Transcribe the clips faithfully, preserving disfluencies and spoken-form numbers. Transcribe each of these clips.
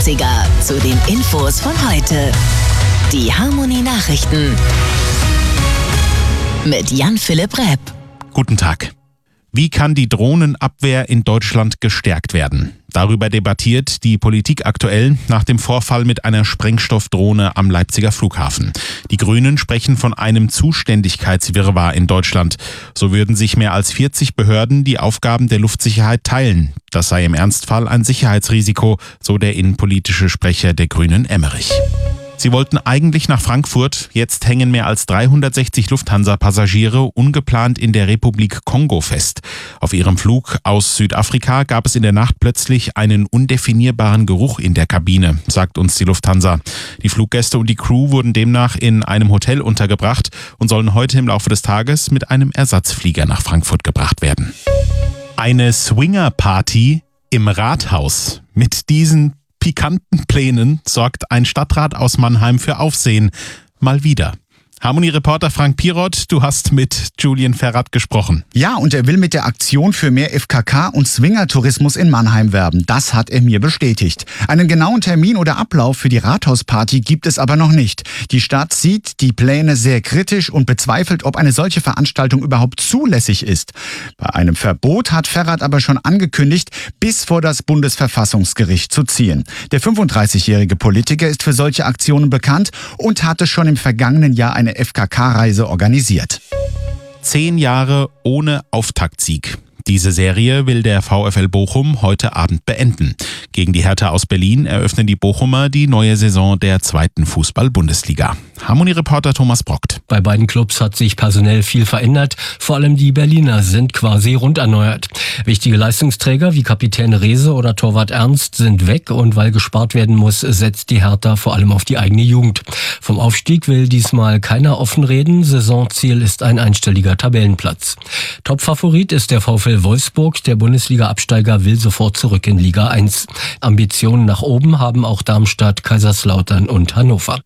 achtziger zu den Infos von heute. Die Harmony Nachrichten mit Jan-Philipp Repp. Guten Tag. Wie kann die Drohnenabwehr in Deutschland gestärkt werden? Darüber debattiert die Politik aktuell nach dem Vorfall mit einer Sprengstoffdrohne am Leipziger Flughafen. Die Grünen sprechen von einem Zuständigkeitswirrwarr in Deutschland. So würden sich mehr als vierzig Behörden die Aufgaben der Luftsicherheit teilen. Das sei im Ernstfall ein Sicherheitsrisiko, so der innenpolitische Sprecher der Grünen Emmerich. Sie wollten eigentlich nach Frankfurt, jetzt hängen mehr als dreihundertsechzig Lufthansa-Passagiere ungeplant in der Republik Kongo fest. Auf ihrem Flug aus Südafrika gab es in der Nacht plötzlich einen undefinierbaren Geruch in der Kabine, sagt uns die Lufthansa. Die Fluggäste und die Crew wurden demnach in einem Hotel untergebracht und sollen heute im Laufe des Tages mit einem Ersatzflieger nach Frankfurt gebracht werden. Eine Swinger-Party im Rathaus. Mit diesen pikanten Plänen sorgt ein Stadtrat aus Mannheim für Aufsehen. Mal wieder. Harmony-Reporter Frank Pirot, du hast mit Julian Ferrat gesprochen. Ja, und er will mit der Aktion für mehr F K K und Swingertourismus in Mannheim werben. Das hat er mir bestätigt. Einen genauen Termin oder Ablauf für die Rathausparty gibt es aber noch nicht. Die Stadt sieht die Pläne sehr kritisch und bezweifelt, ob eine solche Veranstaltung überhaupt zulässig ist. Bei einem Verbot hat Ferrat aber schon angekündigt, bis vor das Bundesverfassungsgericht zu ziehen. Der fünfunddreißigjährige Politiker ist für solche Aktionen bekannt und hatte schon im vergangenen Jahr eine F K K-Reise organisiert. Zehn Jahre ohne Auftaktsieg. Diese Serie will der VfL Bochum heute Abend beenden. Gegen die Hertha aus Berlin eröffnen die Bochumer die neue Saison der zweiten Fußball-Bundesliga. Harmony-Reporter Thomas Brockt. Bei beiden Clubs hat sich personell viel verändert. Vor allem die Berliner sind quasi rund erneuert. Wichtige Leistungsträger wie Kapitän Rehse oder Torwart Ernst sind weg und weil gespart werden muss, setzt die Hertha vor allem auf die eigene Jugend. Vom Aufstieg will diesmal keiner offen reden. Saisonziel ist ein einstelliger Tabellenplatz. Topfavorit ist der VfL Wolfsburg. Der Bundesliga-Absteiger will sofort zurück in Liga eins. Ambitionen nach oben haben auch Darmstadt, Kaiserslautern und Hannover.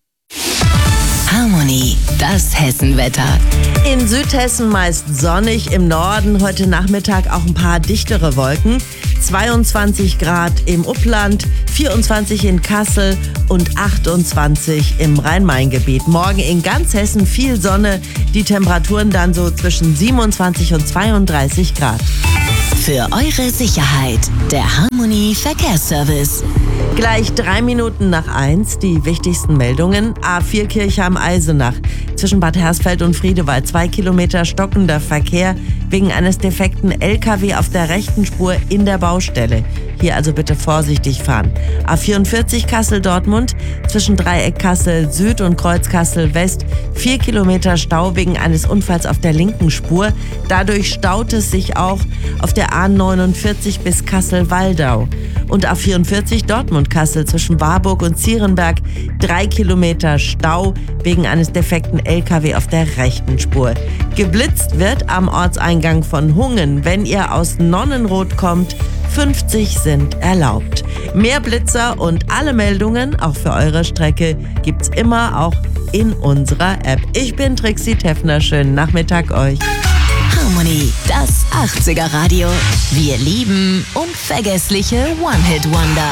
Harmony, das Hessenwetter. In Südhessen meist sonnig, im Norden heute Nachmittag auch ein paar dichtere Wolken. zweiundzwanzig Grad im Upland, vierundzwanzig in Kassel und achtundzwanzig im Rhein-Main-Gebiet. Morgen in ganz Hessen viel Sonne, die Temperaturen dann so zwischen siebenundzwanzig und zweiunddreißig Grad. Für eure Sicherheit, der Harmony Verkehrsservice. Gleich drei Minuten nach eins die wichtigsten Meldungen. A vier Kirche am Eisenach. Zwischen Bad Hersfeld und Friedewald zwei Kilometer stockender Verkehr wegen eines defekten L K W auf der rechten Spur in der Baustelle. Hier also bitte vorsichtig fahren. A vierundvierzig Kassel-Dortmund. Zwischen Dreieck Kassel Süd und Kreuz Kassel West vier Kilometer Stau wegen eines Unfalls auf der linken Spur. Dadurch staut es sich auch auf der A neunundvierzig bis Kassel-Waldau. Und A vierundvierzig Dortmund-Kassel zwischen Warburg und Zierenberg drei Kilometer Stau wegen eines defekten L K W auf der rechten Spur. Geblitzt wird am Ortseingang von Hungen, wenn ihr aus Nonnenroth kommt. fünfzig sind erlaubt. Mehr Blitzer und alle Meldungen, auch für eure Strecke, gibt's immer auch in unserer App. Ich bin Trixie Teffner. Schönen Nachmittag euch. Harmony, das achtziger Radio. Wir lieben unvergessliche One-Hit-Wonder.